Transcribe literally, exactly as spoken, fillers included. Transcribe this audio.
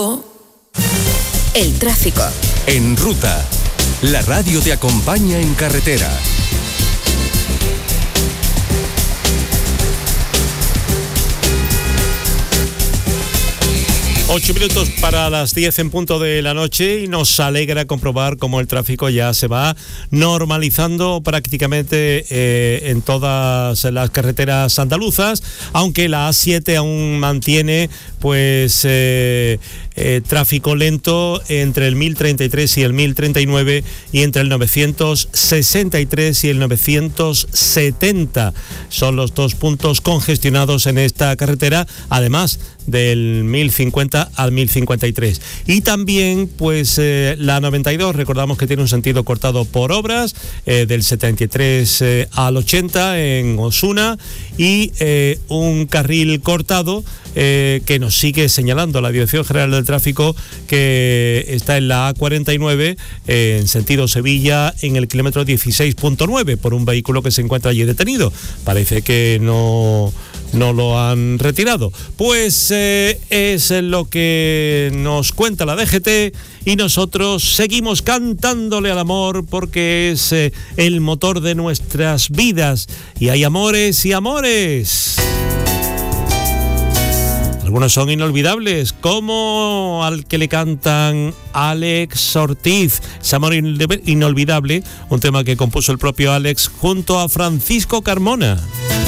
El tráfico. En ruta, la radio te acompaña en carretera. Ocho minutos para las diez en punto de la noche y nos alegra comprobar cómo el tráfico ya se va normalizando prácticamente eh, en todas las carreteras andaluzas, aunque la A siete aún mantiene pues eh, eh, tráfico lento entre el mil treinta y tres y el mil treinta y nueve y entre el novecientos sesenta y tres y el novecientos setenta. Son los dos puntos congestionados en esta carretera, además del mil cincuenta al mil cincuenta y tres. Y también pues eh, la noventa y dos, recordamos que tiene un sentido cortado por obras, eh, del setenta y tres eh, al ochenta en Osuna, y eh, un carril cortado eh, que nos sigue señalando la Dirección General del Tráfico, que está en la A cuarenta y nueve eh, en sentido Sevilla, en el kilómetro dieciséis punto nueve, por un vehículo que se encuentra allí detenido. Parece que no no lo han retirado. Pues eh, es lo que nos cuenta la D G T, y nosotros seguimos cantándole al amor, porque es eh, el motor de nuestras vidas, y hay amores y amores. Algunos son inolvidables, como al que le cantan Alex Ortiz, ese amor inolvidable, un tema que compuso el propio Alex junto a Francisco Carmona.